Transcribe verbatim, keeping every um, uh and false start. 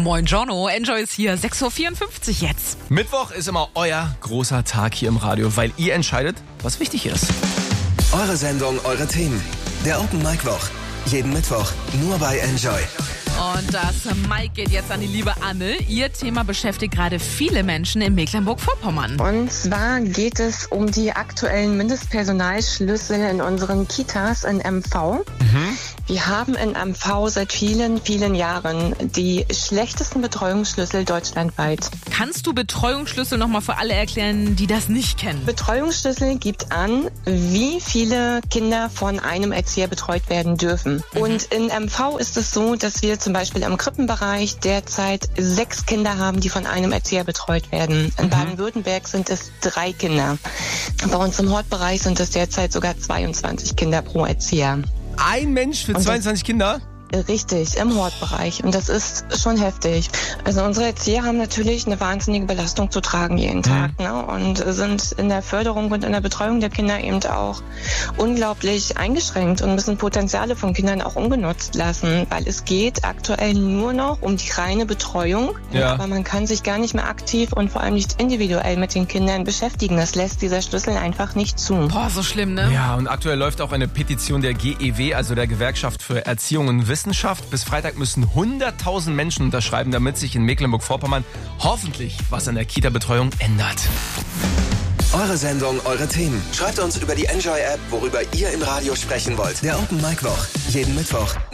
Moin Giorno, Enjoy ist hier, sechs Uhr vierundfünfzig jetzt. Mittwoch ist immer euer großer Tag hier im Radio, weil ihr entscheidet, was wichtig ist. Eure Sendung, eure Themen. Der Open Mic Woch. Jeden Mittwoch nur bei Enjoy. Und das Mic geht jetzt an die liebe Anne. Ihr Thema beschäftigt gerade viele Menschen in Mecklenburg-Vorpommern. Und zwar geht es um die aktuellen Mindestpersonalschlüssel in unseren Kitas in M V. Mhm. Wir haben in M V seit vielen, vielen Jahren die schlechtesten Betreuungsschlüssel deutschlandweit. Kannst du Betreuungsschlüssel nochmal für alle erklären, die das nicht kennen? Betreuungsschlüssel gibt an, wie viele Kinder von einem Erzieher betreut werden dürfen. Mhm. Und in M V ist es so, dass wir zum Beispiel im Krippenbereich derzeit sechs Kinder haben, die von einem Erzieher betreut werden. In mhm. Baden-Württemberg sind es drei Kinder. Bei uns im Hortbereich sind es derzeit sogar zweiundzwanzig Kinder pro Erzieher. Ein Mensch für zweiundzwanzig Kinder? Richtig, im Hortbereich. Und das ist schon heftig. Also unsere Erzieher haben natürlich eine wahnsinnige Belastung zu tragen jeden Tag, mhm. ne? Und sind in der Förderung und in der Betreuung der Kinder eben auch unglaublich eingeschränkt und müssen Potenziale von Kindern auch ungenutzt lassen, weil es geht aktuell nur noch um die reine Betreuung. Ja. Aber man kann sich gar nicht mehr aktiv und vor allem nicht individuell mit den Kindern beschäftigen. Das lässt dieser Schlüssel einfach nicht zu. Boah, so schlimm, ne? Ja, und aktuell läuft auch eine Petition der G E W, also der Gewerkschaft für Erziehung und Wissenschaft. Bis Freitag müssen hunderttausend Menschen unterschreiben, damit sich in Mecklenburg-Vorpommern hoffentlich was an der Kita-Betreuung ändert. Eure Sendung, eure Themen. Schreibt uns über die Enjoy-App, worüber ihr im Radio sprechen wollt. Der Open Mic Woch. Jeden Mittwoch